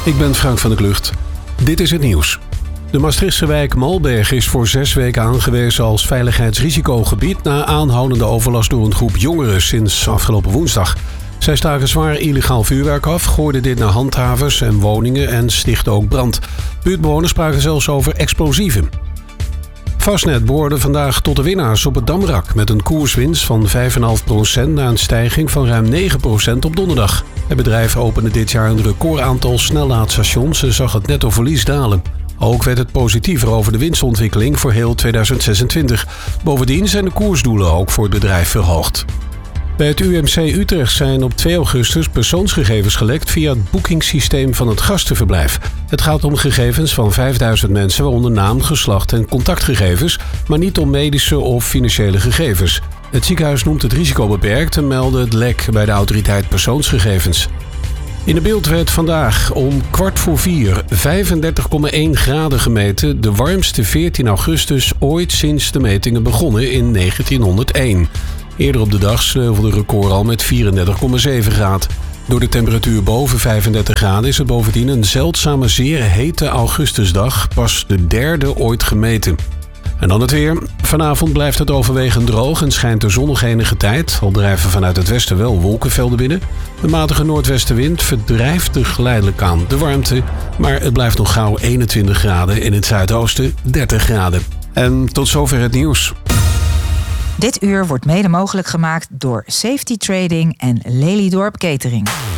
Ik ben Frank van der Klucht. Dit is het nieuws. De Maastrichtse wijk Malberg is voor 6 weken aangewezen als veiligheidsrisicogebied na aanhoudende overlast door een groep jongeren sinds afgelopen woensdag. Zij staken zwaar illegaal vuurwerk af, gooiden dit naar handhavers en woningen en stichtten ook brand. Buurtbewoners spraken zelfs over explosieven. Fastnet behoorde vandaag tot de winnaars op het Damrak met een koerswinst van 5,5% na een stijging van ruim 9% op donderdag. Het bedrijf opende dit jaar een recordaantal snellaadstations en zag het netto verlies dalen. Ook werd het positiever over de winstontwikkeling voor heel 2026. Bovendien zijn de koersdoelen ook voor het bedrijf verhoogd. Bij het UMC Utrecht zijn op 2 augustus persoonsgegevens gelekt via het boekingssysteem van het gastenverblijf. Het gaat om gegevens van 5000 mensen, waaronder naam, geslacht en contactgegevens, maar niet om medische of financiële gegevens. Het ziekenhuis noemt het risico beperkt en meldde het lek bij de autoriteit persoonsgegevens. In de Beeld werd vandaag om 3:15 35,1 graden gemeten, de warmste 14 augustus ooit sinds de metingen begonnen in 1901. Eerder op de dag sneuvelde het record al met 34,7 graden. Door de temperatuur boven 35 graden is het bovendien een zeldzame zeer hete augustusdag, pas de 3e ooit gemeten. En dan het weer. Vanavond blijft het overwegend droog en schijnt de zon nog enige tijd, al drijven vanuit het westen wel wolkenvelden binnen. De matige noordwestenwind verdrijft er geleidelijk aan de warmte, maar het blijft nog gauw 21 graden, in het zuidoosten 30 graden. En tot zover het nieuws. Dit uur wordt mede mogelijk gemaakt door Safety Trading en Lelydorp Catering.